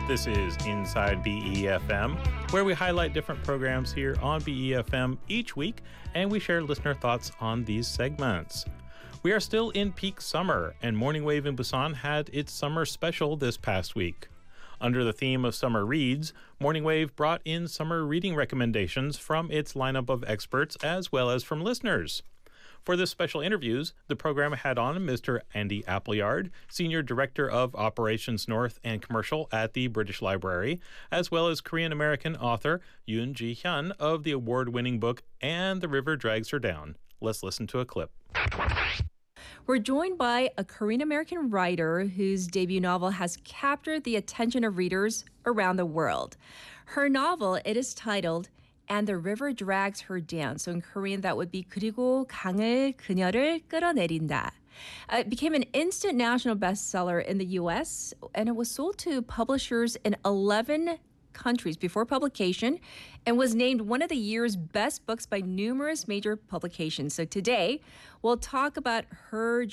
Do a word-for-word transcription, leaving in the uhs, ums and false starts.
This is Inside B E F M, where we highlight different programs here on B E F M each week, and we share listener thoughts on these segments. We are still in peak summer, and Morning Wave in Busan had its summer special this past week. Under the theme of Summer Reads, Morning Wave brought in summer reading recommendations from its lineup of experts as well as from listeners. For this special interviews, the program had on Mister Andy Appleyard, Senior Director of Operations North and Commercial at the British Library, as well as Korean-American author Yoon Ji-hyun of the award-winning book And the River Drags Her Down. Let's listen to a clip. We're joined by a Korean-American writer whose debut novel has captured the attention of readers around the world. Her novel, it is titled And the River Drags Her Down. So in Korean, that would be 그리고 강을 그녀를 끌어내린다. Uh, it became an instant national bestseller in the U S, and it was sold to publishers in eleven countries before publication and was named one of the year's best books by numerous major publications. So today, we'll talk about her